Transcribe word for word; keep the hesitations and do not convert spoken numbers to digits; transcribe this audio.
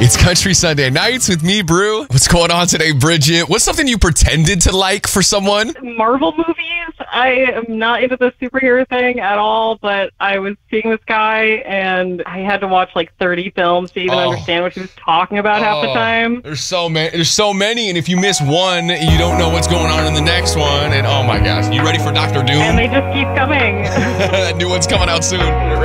It's Country Sunday Nights with me, Brew. What's going on today, Bridget? What's something you pretended to like for someone? Marvel movies. I am not into the superhero thing at all, but I was seeing this guy, and I had to watch like thirty films to even Oh. understand what he was talking about half the Oh, time. There's so many. There's so many, and if you miss one, you don't know what's going on in the next one. And oh my gosh, you ready for Doctor Doom? And they just keep coming. That new one's coming out soon.